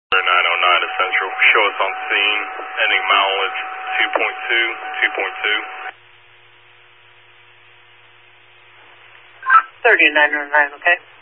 909 to Central. Show us on scene. Ending mileage 2.2, 2.2. 3909, okay.